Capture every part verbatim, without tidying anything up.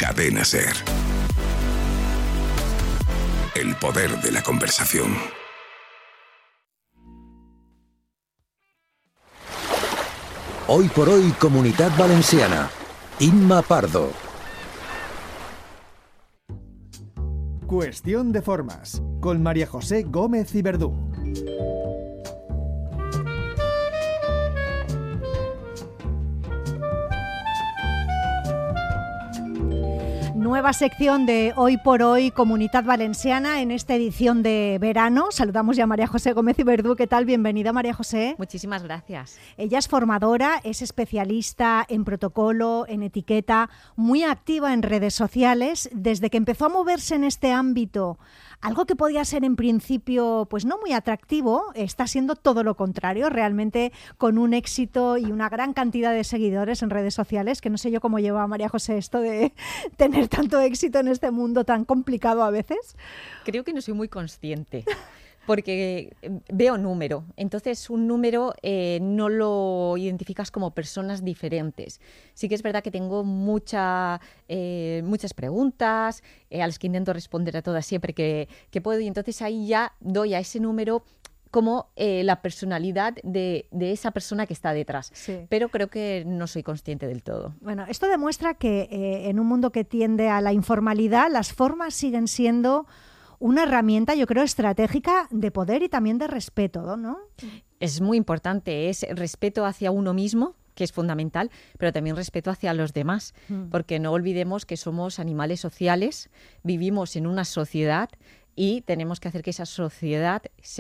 Cadena SER. El poder de la conversación. Hoy por hoy, Comunitat Valenciana. Imma Pardo. Cuestión de formas, con María José Gómez y Verdú. Nueva sección de Hoy por Hoy, Comunitat Valenciana, en esta edición de verano. Saludamos ya a María José Gómez y Verdú. ¿Qué tal? Bienvenida, María José. Muchísimas gracias. Ella es formadora, es especialista en protocolo, en etiqueta, muy activa en redes sociales. Desde que empezó a moverse en este ámbito, algo que podía ser en principio pues no muy atractivo, está siendo todo lo contrario, realmente con un éxito y una gran cantidad de seguidores en redes sociales, que no sé yo cómo lleva a María José esto de tener tanto éxito en este mundo tan complicado a veces. Creo que no soy muy consciente. Porque veo número, entonces un número eh, no lo identificas como personas diferentes. Sí que es verdad que tengo mucha, eh, muchas preguntas, eh, a las que intento responder a todas siempre que, que puedo, y entonces ahí ya doy a ese número como eh, la personalidad de, de esa persona que está detrás. Sí. Pero creo que no soy consciente del todo. Bueno, esto demuestra que eh, en un mundo que tiende a la informalidad, las formas siguen siendo una herramienta, yo creo, estratégica de poder y también de respeto, ¿no? Es muy importante, es respeto hacia uno mismo, que es fundamental, pero también respeto hacia los demás, mm. porque no olvidemos que somos animales sociales, vivimos en una sociedad y tenemos que hacer que esa sociedad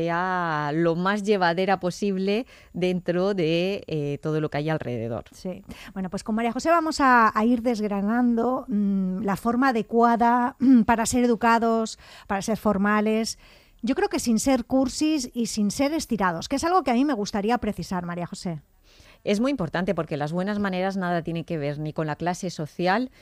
sea lo más llevadera posible dentro de eh, todo lo que hay alrededor. Sí. Bueno, pues con María José vamos a, a ir desgranando mmm, la forma adecuada mmm, para ser educados, para ser formales. Yo creo que sin ser cursis y sin ser estirados, que es algo que a mí me gustaría precisar, María José. Es muy importante porque las buenas maneras nada tiene que ver ni con la clase social,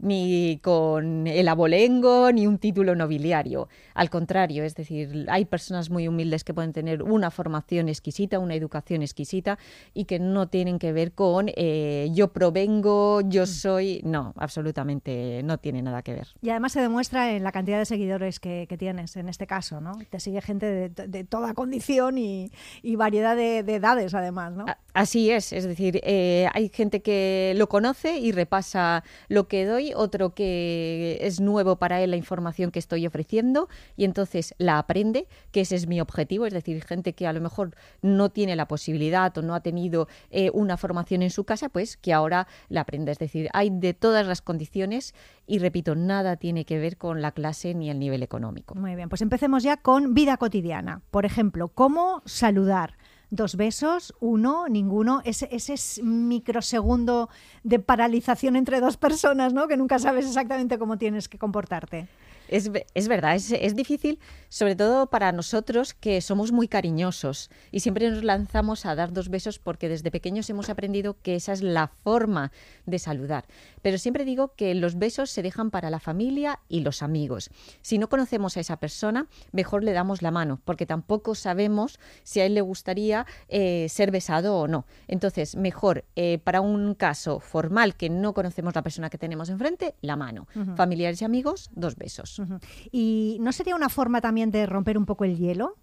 ni con el abolengo, ni un título nobiliario. Al contrario, es decir, hay personas muy humildes que pueden tener una formación exquisita, una educación exquisita y que no tienen que ver con eh, yo provengo, yo soy... No, absolutamente no tiene nada que ver. Y además se demuestra en la cantidad de seguidores que, que tienes en este caso, ¿no? Te sigue gente de, de toda condición y, y variedad de, de edades, además, ¿no? Así es. Es decir, eh, hay gente que lo conoce y repasa lo que doy, otro que es nuevo para él la información que estoy ofreciendo y entonces la aprende, que ese es mi objetivo, es decir, gente que a lo mejor no tiene la posibilidad o no ha tenido eh, una formación en su casa, pues que ahora la aprenda. Es decir, hay de todas las condiciones y repito, nada tiene que ver con la clase ni el nivel económico. Muy bien, pues empecemos ya con vida cotidiana. Por ejemplo, ¿cómo saludar? Dos besos, uno, ninguno, ese, ese microsegundo de paralización entre dos personas, ¿no? Que nunca sabes exactamente cómo tienes que comportarte. Es, es verdad, es, es difícil, sobre todo para nosotros que somos muy cariñosos y siempre nos lanzamos a dar dos besos porque desde pequeños hemos aprendido que esa es la forma de saludar. Pero siempre digo que los besos se dejan para la familia y los amigos. Si no conocemos a esa persona, mejor le damos la mano porque tampoco sabemos si a él le gustaría eh, ser besado o no. Entonces, mejor eh, para un caso formal que no conocemos la persona que tenemos enfrente, la mano. Uh-huh. Familiares y amigos, dos besos. Uh-huh. ¿Y no sería una forma también de romper un poco el hielo?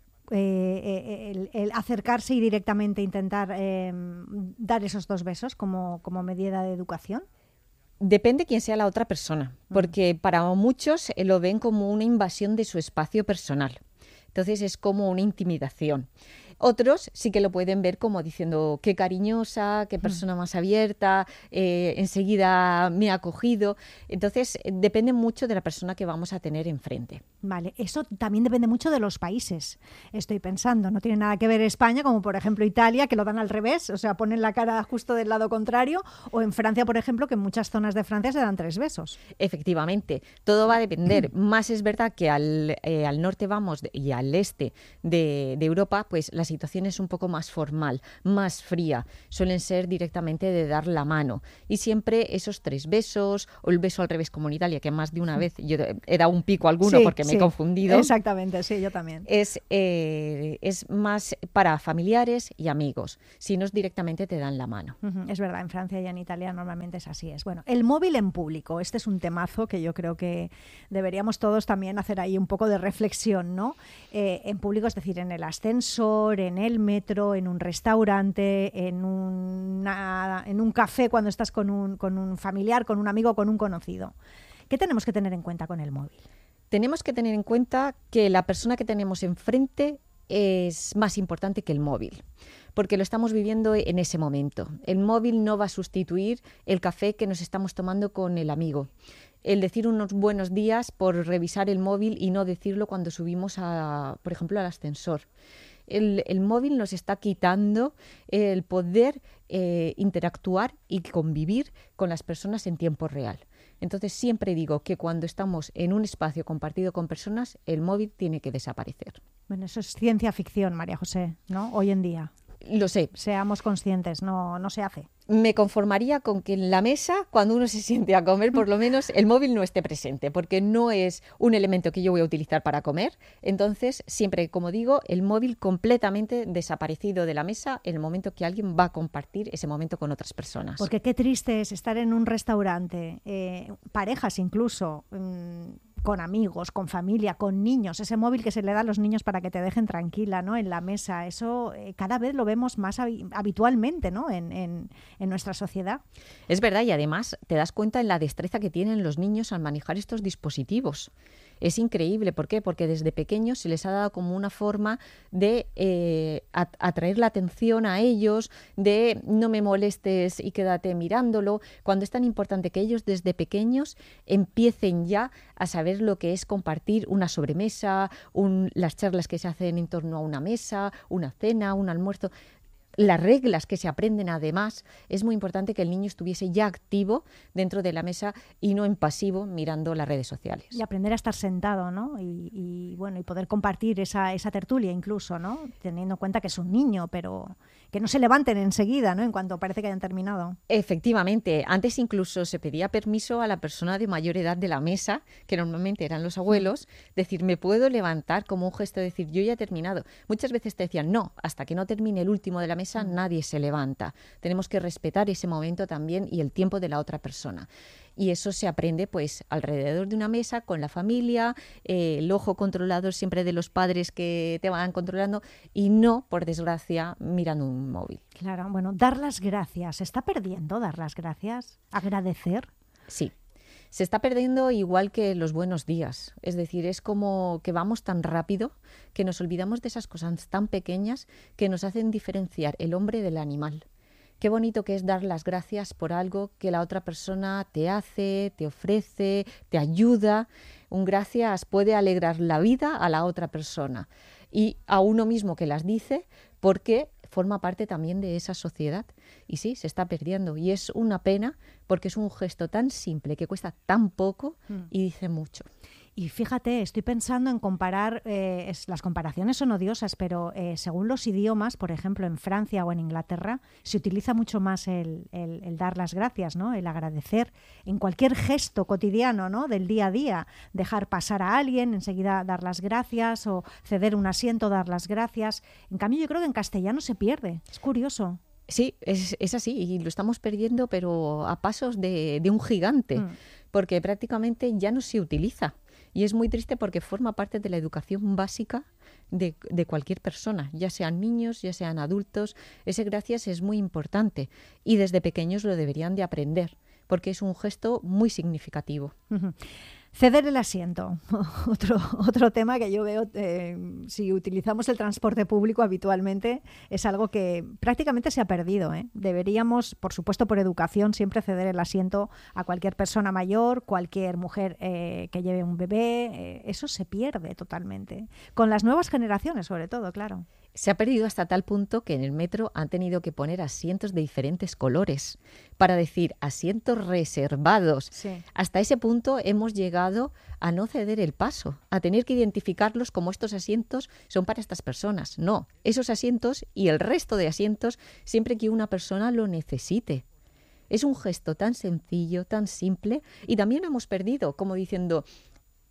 Eh, el, el acercarse y directamente intentar eh, dar esos dos besos como, como medida de educación. Depende quién sea la otra persona, porque para muchos eh, lo ven como una invasión de su espacio personal. Entonces es como una intimidación. Otros sí que lo pueden ver como diciendo qué cariñosa, qué persona más abierta, eh, enseguida me ha acogido. Entonces eh, depende mucho de la persona que vamos a tener enfrente. Vale, eso también depende mucho de los países, estoy pensando. No tiene nada que ver España, como por ejemplo Italia, que lo dan al revés, o sea, ponen la cara justo del lado contrario, o en Francia, por ejemplo, que en muchas zonas de Francia se dan tres besos. Efectivamente, todo va a depender. Más es verdad que al, eh, al norte vamos de, y al este de, de Europa, pues la situación es un poco más formal, más fría. Suelen ser directamente de dar la mano. Y siempre esos tres besos, o el beso al revés como en Italia, que más de una vez yo he dado un pico a alguno sí, porque me me he confundido. Exactamente, sí, yo también. Es, eh, es más para familiares y amigos, si no es directamente te dan la mano. Uh-huh, es verdad, en Francia y en Italia normalmente es así. Es. Bueno, el móvil en público, este es un temazo que yo creo que deberíamos todos también hacer ahí un poco de reflexión, ¿no? Eh, en público, es decir, en el ascensor, en el metro, en un restaurante, en, una, en un café cuando estás con un, con un familiar, con un amigo, con un conocido. ¿Qué tenemos que tener en cuenta con el móvil? Tenemos que tener en cuenta que la persona que tenemos enfrente es más importante que el móvil, porque lo estamos viviendo en ese momento. El móvil no va a sustituir el café que nos estamos tomando con el amigo. El decir unos buenos días por revisar el móvil y no decirlo cuando subimos, a, por ejemplo, al ascensor. El, el móvil nos está quitando el poder eh, interactuar y convivir con las personas en tiempo real. Entonces siempre digo que cuando estamos en un espacio compartido con personas, el móvil tiene que desaparecer. Bueno, eso es ciencia ficción, María José, ¿no? Hoy en día. Lo sé. Seamos conscientes, no, no se hace. Me conformaría con que en la mesa, cuando uno se siente a comer, por lo menos el móvil no esté presente, porque no es un elemento que yo voy a utilizar para comer. Entonces, siempre, como digo, el móvil completamente desaparecido de la mesa en el momento que alguien va a compartir ese momento con otras personas. Porque qué triste es estar en un restaurante, eh, parejas incluso, mmm, con amigos, con familia, con niños, ese móvil que se le da a los niños para que te dejen tranquila, ¿no? En la mesa, eso eh, cada vez lo vemos más hab- habitualmente, ¿no? En, en, en nuestra sociedad. Es verdad, y además te das cuenta en la destreza que tienen los niños al manejar estos dispositivos. Es increíble, ¿por qué? Porque desde pequeños se les ha dado como una forma de eh, atraer la atención a ellos, de no me molestes y quédate mirándolo, cuando es tan importante que ellos desde pequeños empiecen ya a saber lo que es compartir una sobremesa, un, las charlas que se hacen en torno a una mesa, una cena, un almuerzo. Las reglas que se aprenden, además, es muy importante que el niño estuviese ya activo dentro de la mesa y no en pasivo mirando las redes sociales. Y aprender a estar sentado, ¿no? Y, y bueno, y poder compartir esa, esa tertulia incluso, ¿no? Teniendo en cuenta que es un niño, pero que no se levanten enseguida, ¿no? En cuanto parece que hayan terminado. Efectivamente, antes incluso se pedía permiso a la persona de mayor edad de la mesa, que normalmente eran los abuelos, decir, me puedo levantar, como un gesto de decir, yo ya he terminado. Muchas veces te decían, no, hasta que no termine el último de la mesa, nadie se levanta. Tenemos que respetar ese momento también y el tiempo de la otra persona. Y eso se aprende pues alrededor de una mesa con la familia, eh, el ojo controlador siempre de los padres que te van controlando y no, por desgracia, mirando un móvil. Claro, bueno, dar las gracias. ¿Se está perdiendo dar las gracias? ¿Agradecer? Sí. Se está perdiendo igual que los buenos días. Es decir, es como que vamos tan rápido que nos olvidamos de esas cosas tan pequeñas que nos hacen diferenciar el hombre del animal. Qué bonito que es dar las gracias por algo que la otra persona te hace, te ofrece, te ayuda. Un gracias puede alegrar la vida a la otra persona y a uno mismo que las dice, porque forma parte también de esa sociedad. Y sí, se está perdiendo. Y es una pena porque es un gesto tan simple que cuesta tan poco y dice mucho. Y fíjate, estoy pensando en comparar, eh, es, las comparaciones son odiosas, pero eh, según los idiomas, por ejemplo, en Francia o en Inglaterra, se utiliza mucho más el, el, el dar las gracias, ¿no? El agradecer en cualquier gesto cotidiano, ¿no? Del día a día, dejar pasar a alguien, enseguida dar las gracias, o ceder un asiento, dar las gracias. En cambio, yo creo que en castellano se pierde. Es curioso. Sí, es, es así, y lo estamos perdiendo, pero a pasos de, de un gigante, mm. porque prácticamente ya no se utiliza. Y es muy triste porque forma parte de la educación básica de, de cualquier persona, ya sean niños, ya sean adultos. Ese gracias es muy importante y desde pequeños lo deberían de aprender porque es un gesto muy significativo. Uh-huh. Ceder el asiento, otro, otro tema que yo veo, eh, si utilizamos el transporte público habitualmente, es algo que prácticamente se ha perdido, ¿eh? Deberíamos, por supuesto por educación, siempre ceder el asiento a cualquier persona mayor, cualquier mujer eh, que lleve un bebé, eh, eso se pierde totalmente. Con las nuevas generaciones, sobre todo, claro. Se ha perdido hasta tal punto que en el metro han tenido que poner asientos de diferentes colores para decir asientos reservados. Sí. Hasta ese punto hemos llegado a no ceder el paso, a tener que identificarlos como estos asientos son para estas personas. No, esos asientos y el resto de asientos siempre que una persona lo necesite. Es un gesto tan sencillo, tan simple y también lo hemos perdido, como diciendo,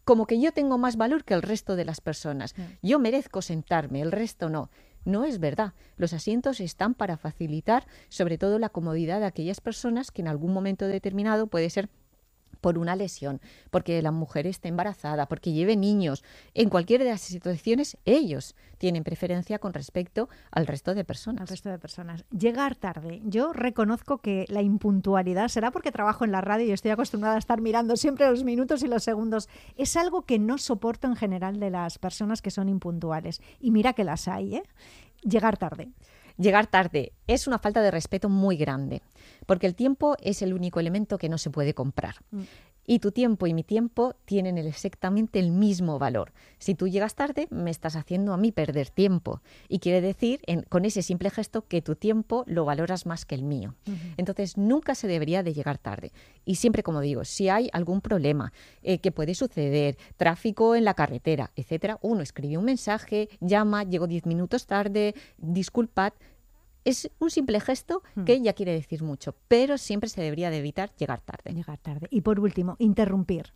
como que yo tengo más valor que el resto de las personas. Yo merezco sentarme, el resto no. No es verdad. Los asientos están para facilitar sobre todo la comodidad de aquellas personas que en algún momento determinado puede ser por una lesión, porque la mujer esté embarazada, porque lleve niños. En cualquiera de las situaciones, ellos tienen preferencia con respecto al resto de personas. Al resto de personas. Llegar tarde. Yo reconozco que la impuntualidad, será porque trabajo en la radio y estoy acostumbrada a estar mirando siempre los minutos y los segundos, es algo que no soporto en general de las personas que son impuntuales. Y mira que las hay, ¿eh? Llegar tarde. Llegar tarde es una falta de respeto muy grande, porque el tiempo es el único elemento que no se puede comprar. Mm. Y tu tiempo y mi tiempo tienen exactamente el mismo valor. Si tú llegas tarde, me estás haciendo a mí perder tiempo. Y quiere decir, en, con ese simple gesto, que tu tiempo lo valoras más que el mío. Uh-huh. Entonces, nunca se debería de llegar tarde. Y siempre, como digo, si hay algún problema eh, que puede suceder, tráfico en la carretera, etcétera, uno escribe un mensaje, llama, llego diez minutos tarde, disculpad. Es un simple gesto que ya quiere decir mucho, pero siempre se debería de evitar llegar tarde. Llegar tarde. Y por último, interrumpir.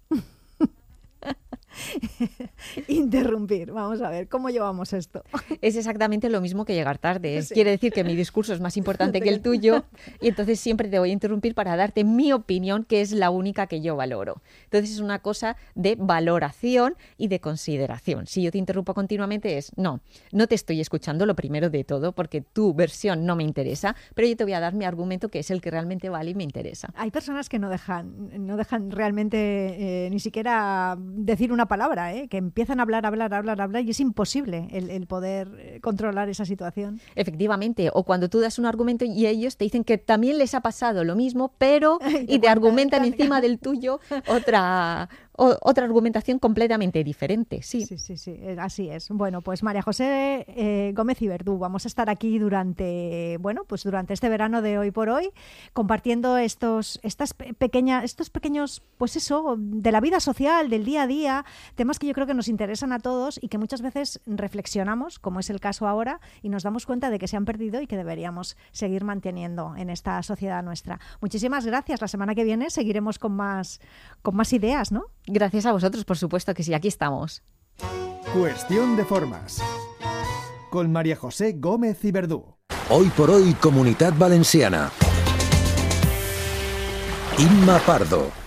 Interrumpir. Vamos a ver, ¿cómo llevamos esto? Es exactamente lo mismo que llegar tarde. Es, sí. Quiere decir que mi discurso es más importante que el tuyo y entonces siempre te voy a interrumpir para darte mi opinión, que es la única que yo valoro. Entonces es una cosa de valoración y de consideración. Si yo te interrumpo continuamente es, no, no te estoy escuchando, lo primero de todo, porque tu versión no me interesa, pero yo te voy a dar mi argumento, que es el que realmente vale y me interesa. Hay personas que no dejan, no dejan realmente eh, ni siquiera decir una palabra, ¿eh? Que empiezan a hablar, hablar, hablar, hablar y es imposible el, el poder controlar esa situación. Efectivamente, o cuando tú das un argumento y ellos te dicen que también les ha pasado lo mismo, pero y te argumentan encima del tuyo otra... O, otra argumentación completamente diferente, sí. Sí, sí, sí, así es. Bueno, pues María José eh, Gómez y Verdú, vamos a estar aquí durante, bueno, pues durante este verano de Hoy por Hoy, compartiendo estos, estas pequeñas, estos pequeños, pues eso, de la vida social, del día a día, temas que yo creo que nos interesan a todos y que muchas veces reflexionamos, como es el caso ahora, y nos damos cuenta de que se han perdido y que deberíamos seguir manteniendo en esta sociedad nuestra. Muchísimas gracias. La semana que viene seguiremos con más, con más ideas, ¿no? Gracias a vosotros, por supuesto que sí, aquí estamos. Cuestión de formas. Con María José Gómez y Verdú. Hoy por Hoy, Comunitat Valenciana. Imma Pardo.